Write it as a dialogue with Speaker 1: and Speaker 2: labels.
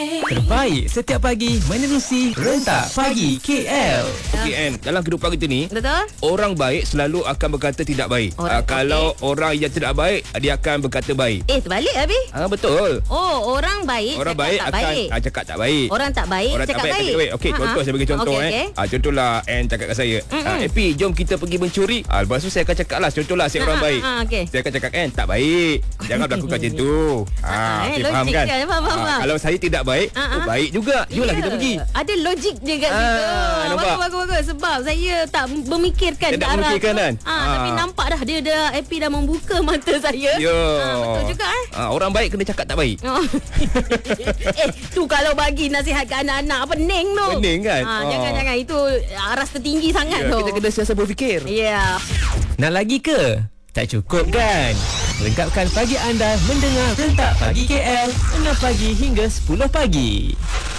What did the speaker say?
Speaker 1: Terbaik setiap pagi menerusi Rentak Pagi KL.
Speaker 2: Okey Ann, dalam kehidupan kita ni,
Speaker 3: Betul?
Speaker 2: orang baik selalu akan berkata tidak baik. Kalau orang yang tidak baik, dia akan berkata baik.
Speaker 3: Terbalik habis.
Speaker 2: Betul.
Speaker 3: Oh, orang baik
Speaker 2: Orang
Speaker 3: cakap
Speaker 2: baik
Speaker 3: tak
Speaker 2: akan
Speaker 3: baik.
Speaker 2: Cakap tak baik.
Speaker 3: Orang tak baik
Speaker 2: Orang
Speaker 3: cakap
Speaker 2: tak baik.
Speaker 3: baik.
Speaker 2: Okey, contoh saya bagi contoh
Speaker 3: okay.
Speaker 2: Contohlah Ann cakap kat saya, Epi, jom kita pergi mencuri. Lepas tu saya akan cakap lah, contohlah saya orang baik.
Speaker 3: Okay.
Speaker 2: Saya akan cakap, Ann, tak baik. Jangan berlakukan macam tu. Okey, faham kan?
Speaker 3: Faham.
Speaker 2: Kalau saya tidak baik, baik juga. Jomlah kita pergi.
Speaker 3: Ada logik je kat situ.
Speaker 2: nampak?
Speaker 3: Bagus. Sebab saya tak memikirkan
Speaker 2: Saya tak
Speaker 3: ke arah
Speaker 2: memikirkan
Speaker 3: tu.
Speaker 2: kan?
Speaker 3: Tapi nampak dah dia dah Epi dah membuka mata saya. Betul juga
Speaker 2: orang baik kena cakap tak baik.
Speaker 3: Tu kalau bagi nasihat ke anak-anak pening tu.
Speaker 2: Pening kan?
Speaker 3: Jangan itu aras tertinggi sangat tu.
Speaker 2: Kita kena sentiasa berfikir.
Speaker 3: Ya.
Speaker 1: Nak lagi ke? Tak cukup kan? Lengkapkan pagi anda mendengar Rentak Pagi KL 6 pagi hingga 10 pagi.